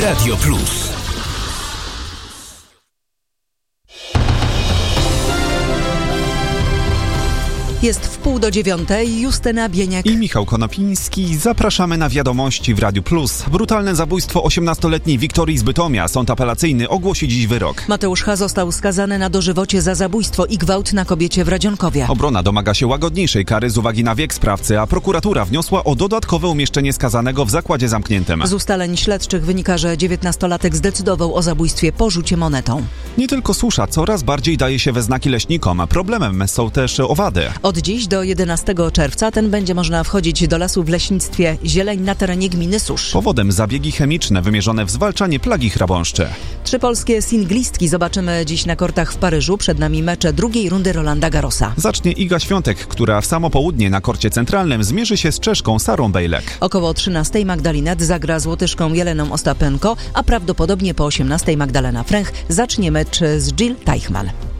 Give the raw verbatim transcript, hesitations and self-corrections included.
Radio Plus. Jest w pół do dziewiątej, Justyna Bieniek i Michał Konopiński. Zapraszamy na wiadomości w Radiu Plus. Brutalne zabójstwo osiemnastoletniej Wiktorii z Bytomia. Sąd apelacyjny ogłosi dziś wyrok. Mateusz H. został skazany na dożywocie za zabójstwo i gwałt na kobiecie w Radzionkowie. Obrona domaga się łagodniejszej kary z uwagi na wiek sprawcy, a prokuratura wniosła o dodatkowe umieszczenie skazanego w zakładzie zamkniętym. Z ustaleń śledczych wynika, że dziewiętnastolatek zdecydował o zabójstwie po rzucie monetą. Nie tylko susza coraz bardziej daje się we znaki leśnikom. Problemem są też owady. Od dziś do jedenastego czerwca ten będzie można wchodzić do lasu w leśnictwie zieleń na terenie gminy Susz. Powodem zabiegi chemiczne wymierzone w zwalczanie plagi chrabąszczy. Trzy polskie singlistki zobaczymy dziś na kortach w Paryżu. Przed nami mecze drugiej rundy Rolanda Garrosa. Zacznie Iga Świątek, która w samo południe na korcie centralnym zmierzy się z Czeszką Sarą Bejlek. Około o trzynastej Magdalinet zagra z Łotyszką Jeleną Ostapenko, a prawdopodobnie po osiemnastej Magdalena Fręch zacznie mecz z Jill Teichmann.